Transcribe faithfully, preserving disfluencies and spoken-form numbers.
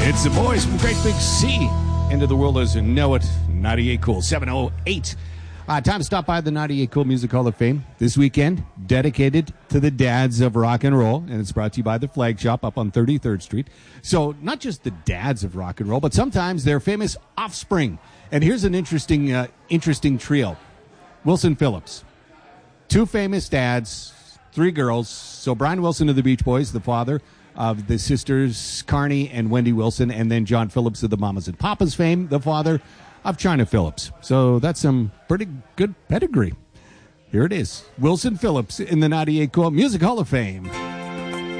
It's the boys from Great Big Sea. Into the world as you know it. ninety-eight Cool, seven oh eight. Uh, time to stop by the ninety-eight Cool Music Hall of Fame this weekend, dedicated to the dads of rock and roll, and it's brought to you by the Flag Shop up on thirty-third Street. So not just the dads of rock and roll, but sometimes their famous offspring. And here's an interesting, uh, interesting trio. Wilson Phillips, two famous dads, three girls. So Brian Wilson of the Beach Boys, the father of the sisters Carney and Wendy Wilson, and then John Phillips of the Mamas and Papas fame, the father of China Phillips. So that's some pretty good pedigree. Here it is. Wilson Phillips in the ninety-eight Cool Music Hall of Fame.